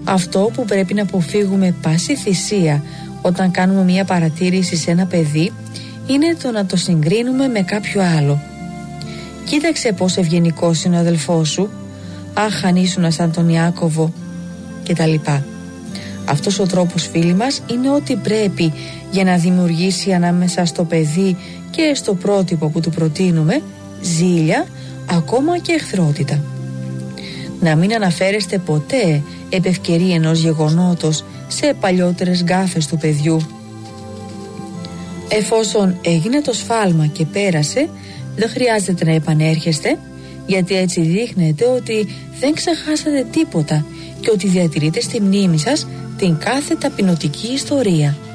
Αυτό που πρέπει να αποφύγουμε πάση θυσία όταν κάνουμε μια παρατήρηση σε ένα παιδί είναι το να το συγκρίνουμε με κάποιο άλλο. Κοίταξε πως ευγενικός είναι ο αδελφός σου, αχ αν ήσουνα σαν τον Ιάκωβο κτλ. Αυτός ο τρόπος, φίλοι μας, είναι ό,τι πρέπει για να δημιουργήσει ανάμεσα στο παιδί και στο πρότυπο που του προτείνουμε ζήλια, ακόμα και εχθρότητα. Να μην αναφέρεστε ποτέ επ' ευκαιρία ενός γεγονότος σε παλιότερες γκάφες του παιδιού. Εφόσον έγινε το σφάλμα και πέρασε, δεν χρειάζεται να επανέρχεστε, γιατί έτσι δείχνετε ότι δεν ξεχάσατε τίποτα και ότι διατηρείτε στη μνήμη σας την κάθε ταπεινωτική ιστορία.